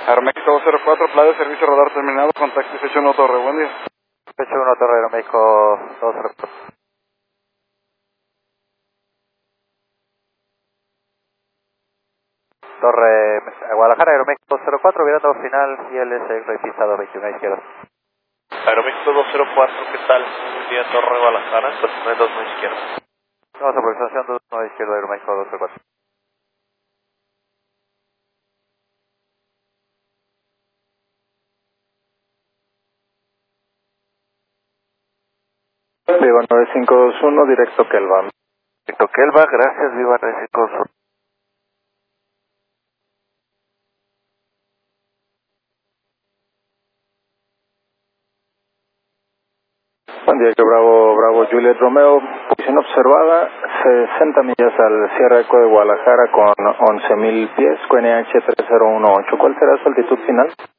Aeroméxico 204, plan de servicio radar terminado, contacto 161 Torre, buen día. 181 Torre, Aeroméxico 204. Torre, Guadalajara, Aeroméxico 204, virando final, ILS, y pista 221 izquierda. Aeroméxico 204, ¿qué tal? Buen día, Torre Guadalajara, estación 29 izquierda. Vamos a aproximación 29 izquierda, Aeroméxico 204. Viva 9521, directo Kelva. Directo Kelva, gracias, Viva 9521. Buen día, Bravo Juliet Romeo, posición observada, 60 millas al Sierra Eco de Guadalajara con 11.000 pies, QNH 3018. ¿Cuál será su altitud final?